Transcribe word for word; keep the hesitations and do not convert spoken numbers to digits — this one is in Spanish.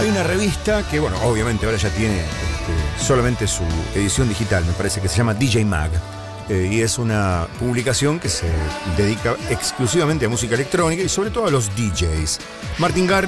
Hay una revista que, bueno, obviamente ahora ya tiene este, solamente su edición digital, me parece que se llama D J Mag. Eh, y es una publicación que se dedica exclusivamente a música electrónica y sobre todo a los D Js. Martin Garrix